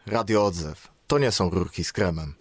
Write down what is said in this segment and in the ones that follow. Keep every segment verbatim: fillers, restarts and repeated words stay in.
Radio Odzew. To nie są rurki z kremem.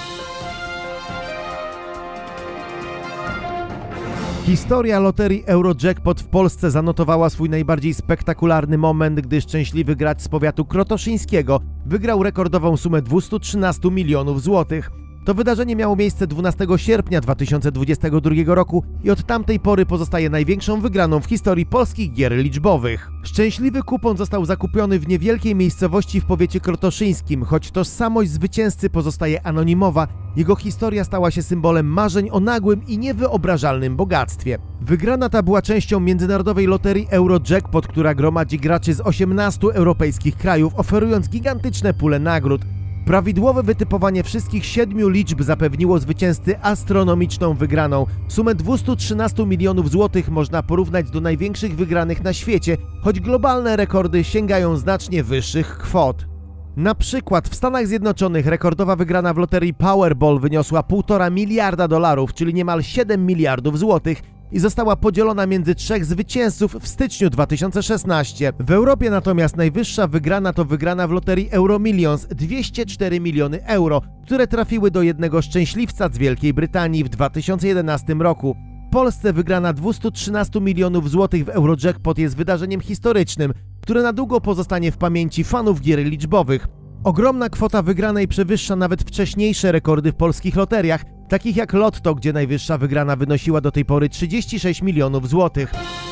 Historia loterii Eurojackpot w Polsce zanotowała swój najbardziej spektakularny moment, gdy szczęśliwy gracz z powiatu krotoszyńskiego wygrał rekordową sumę dwieście trzynaście milionów złotych. To wydarzenie miało miejsce dwunastego sierpnia dwa tysiące dwudziestego drugiego roku i od tamtej pory pozostaje największą wygraną w historii polskich gier liczbowych. Szczęśliwy kupon został zakupiony w niewielkiej miejscowości w powiecie krotoszyńskim. Choć tożsamość zwycięzcy pozostaje anonimowa, jego historia stała się symbolem marzeń o nagłym i niewyobrażalnym bogactwie. Wygrana ta była częścią międzynarodowej loterii Eurojackpot, która gromadzi graczy z osiemnastu europejskich krajów, oferując gigantyczne pule nagród. Prawidłowe wytypowanie wszystkich siedmiu liczb zapewniło zwycięzcy astronomiczną wygraną. Sumę dwieście trzynaście milionów złotych można porównać do największych wygranych na świecie, choć globalne rekordy sięgają znacznie wyższych kwot. Na przykład w Stanach Zjednoczonych rekordowa wygrana w loterii Powerball wyniosła półtora miliarda dolarów, czyli niemal siedem miliardów złotych, i została podzielona między trzech zwycięzców w styczniu dwa tysiące szesnastego. W Europie natomiast najwyższa wygrana to wygrana w loterii Euromillions dwieście cztery miliony euro, które trafiły do jednego szczęśliwca z Wielkiej Brytanii w dwa tysiące jedenastym roku. W Polsce wygrana dwieście trzynaście milionów złotych w Eurojackpot jest wydarzeniem historycznym, które na długo pozostanie w pamięci fanów gier liczbowych. Ogromna kwota wygranej przewyższa nawet wcześniejsze rekordy w polskich loteriach, takich jak Lotto, gdzie najwyższa wygrana wynosiła do tej pory trzydzieści sześć milionów złotych.